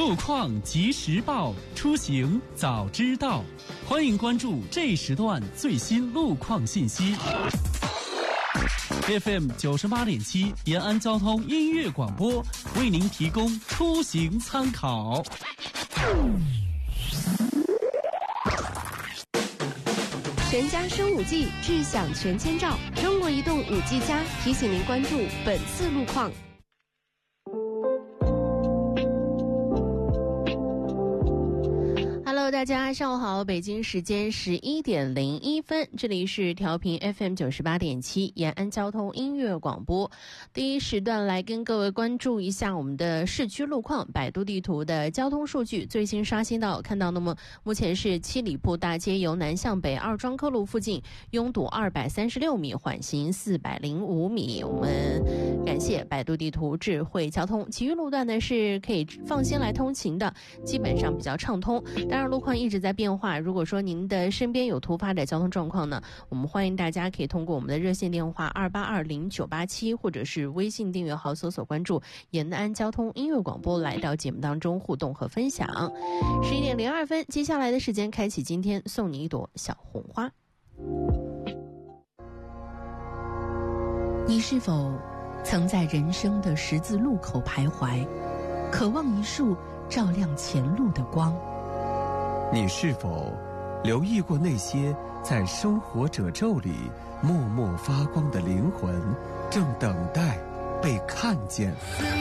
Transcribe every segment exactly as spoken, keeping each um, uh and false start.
路况及时报，出行早知道。欢迎关注这时段最新路况信息。F M 九十八点七延安交通音乐广播为您提供出行参考。 全家升五 G， 智享全千兆。中国移动五 G 加提醒您关注本次路况。Hello， 大家上午好，北京时间十一点零一分，这里是调频 F M 九十八点七延安交通音乐广播，第一时段来跟各位关注一下我们的市区路况。百度地图的交通数据最新刷新到，看到那么目前是七里铺大街由南向北二庄科路附近拥堵二百三十六米，缓行四百零五米。我们感谢百度地图智慧交通，其余路段呢是可以放心来通勤的，基本上比较畅通。当然路况一直在变化，如果说您的身边有突发的交通状况呢，我们欢迎大家可以通过我们的热线电话二八二零九八七，或者是微信订阅号搜索关注延安交通音乐广播，来到节目当中互动和分享。十一点零二分，接下来的时间开启今天送你一朵小红花。 你是否曾在人生的十字路口徘徊，渴望一束照亮前路的光？ 你是否留意过那些在生活褶皱里默默发光的灵魂，正等待被看见？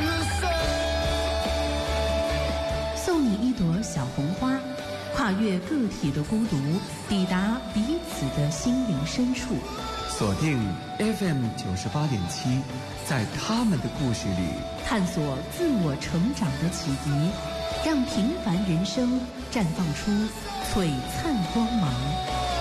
送你一朵小红花，跨越个体的孤独，抵达彼此的心灵深处。 锁定 F M 九十八点七，在他们的故事里探索自我成长的启迪，让平凡人生绽放出璀璨光芒。